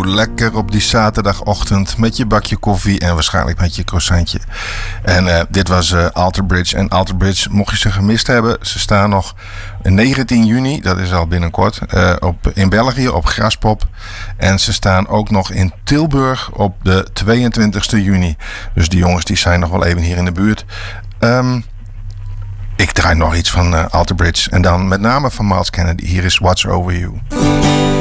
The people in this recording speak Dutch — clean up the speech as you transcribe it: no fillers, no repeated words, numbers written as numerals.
lekker op die zaterdagochtend met je bakje koffie en waarschijnlijk met je croissantje. En dit was Alter Bridge. En Alter Bridge, mocht je ze gemist hebben, ze staan nog 19 juni, dat is al binnenkort, in België op Graspop. En ze staan ook nog in Tilburg op de 22e juni. Dus die jongens die zijn nog wel even hier in de buurt. Ik draai nog iets van Alter Bridge. En dan met name van Miles Kennedy. Hier is What's Over You.